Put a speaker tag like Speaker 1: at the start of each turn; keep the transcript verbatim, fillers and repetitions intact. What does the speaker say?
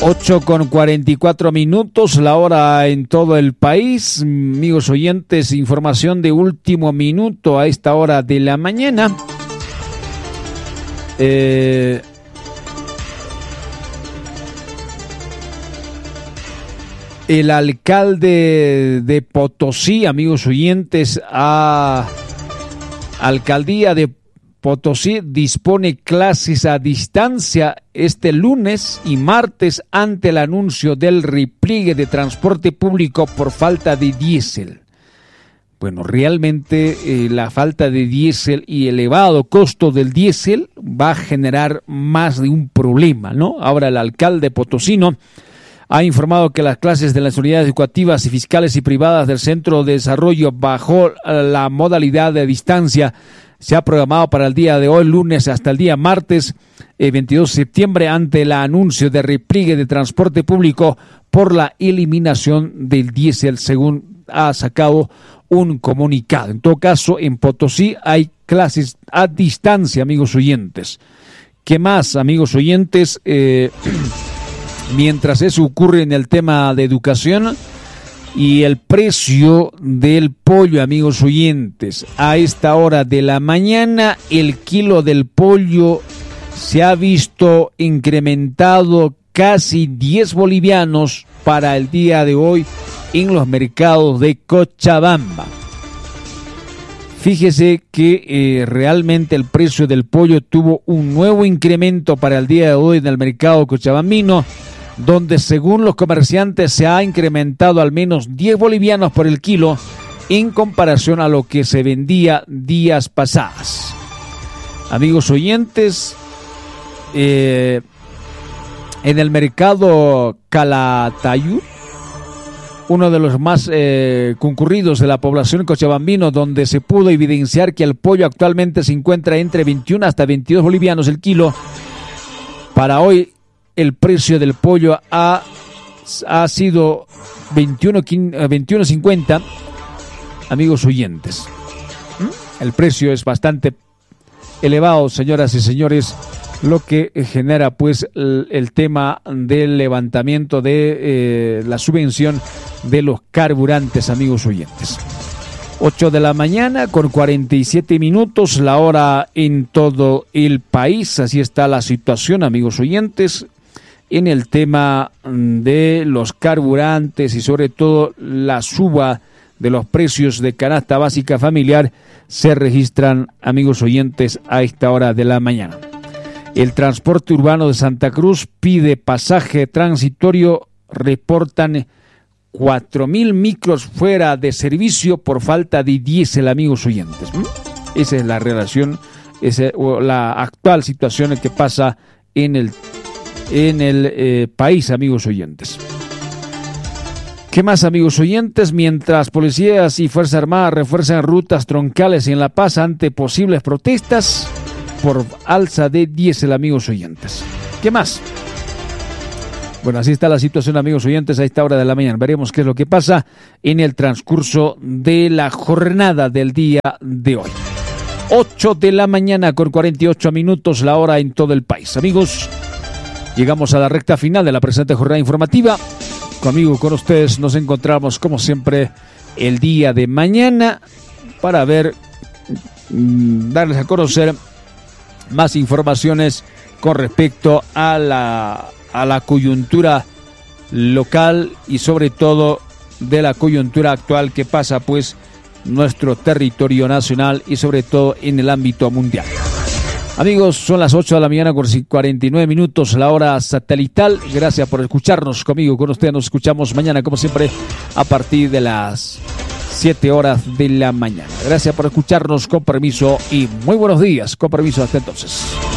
Speaker 1: ocho con cuarenta y cuatro minutos, la hora en todo el país. Amigos oyentes, información de último minuto a esta hora de la mañana. Eh, el alcalde de Potosí, amigos oyentes, a alcaldía de Potosí dispone clases a distancia este lunes y martes ante el anuncio del repliegue de transporte público por falta de diésel. Bueno, realmente eh, la falta de diésel y elevado costo del diésel va a generar más de un problema, ¿no? Ahora el alcalde potosino ha informado que las clases de las unidades educativas y fiscales y privadas del Centro de Desarrollo bajo la modalidad de distancia se ha programado para el día de hoy, lunes, hasta el día martes, eh, veintidós de septiembre, ante el anuncio de repliegue de transporte público por la eliminación del diésel, según ha sacado un comunicado. En todo caso, en Potosí hay clases a distancia, amigos oyentes. ¿Qué más, amigos oyentes? Eh, mientras eso ocurre en el tema de educación, y el precio del pollo, amigos oyentes, a esta hora de la mañana, el kilo del pollo se ha visto incrementado casi diez bolivianos para el día de hoy en los mercados de Cochabamba. Fíjese que eh, realmente el precio del pollo tuvo un nuevo incremento para el día de hoy en el mercado cochabambino, donde según los comerciantes se ha incrementado al menos diez bolivianos por el kilo en comparación a lo que se vendía días pasados. Amigos oyentes, eh, en el mercado Calatayud, uno de los más eh, concurridos de la población cochabambino, donde se pudo evidenciar que el pollo actualmente se encuentra entre veintiuno hasta veintidós bolivianos el kilo. Para hoy el precio del pollo ha, ha sido veintiuno cincuenta, amigos oyentes. ¿Mm? El precio es bastante elevado, señoras y señores, lo que genera pues el, el tema del levantamiento de eh, la subvención de los carburantes, amigos oyentes. ocho de la mañana con cuarenta y siete minutos, la hora en todo el país. Así está la situación, amigos oyentes, en el tema de los carburantes y sobre todo la suba de los precios de canasta básica familiar se registran, amigos oyentes, a esta hora de la mañana. El transporte urbano de Santa Cruz pide pasaje transitorio, reportan cuatro mil micros fuera de servicio por falta de diésel, amigos oyentes. Esa es la relación, esa es la actual situación que pasa en el en el eh, país, amigos oyentes. ¿Qué más, amigos oyentes? Mientras policías y Fuerza Armada refuerzan rutas troncales en La Paz ante posibles protestas por alza de diésel, amigos oyentes. ¿Qué más? Bueno, así está la situación, amigos oyentes, a esta hora de la mañana. Veremos qué es lo que pasa en el transcurso de la jornada del día de hoy. ocho de la mañana con cuarenta y ocho minutos, la hora en todo el país. Amigos, llegamos a la recta final de la presente jornada informativa. Conmigo, con ustedes, nos encontramos como siempre el día de mañana para ver, darles a conocer más informaciones con respecto a la, a la coyuntura local y sobre todo de la coyuntura actual que pasa pues nuestro territorio nacional y sobre todo en el ámbito mundial. Amigos, son las ocho de la mañana con cuarenta y nueve minutos, la hora satelital. Gracias por escucharnos. Conmigo, con ustedes, nos escuchamos mañana, como siempre, a partir de las siete horas de la mañana. Gracias por escucharnos, con permiso y muy buenos días. Con permiso, hasta entonces.